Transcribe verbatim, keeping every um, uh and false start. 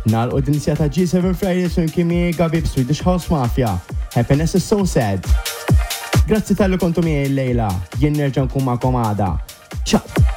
Nalqu din-sija ta' G seven Fridays un kimi Gabi Swedish House Mafia. Happiness is so sad. Grazzi tal-li kontu miegħi l-lejla. Jien nerġa' nkun ma' komada. Ciao.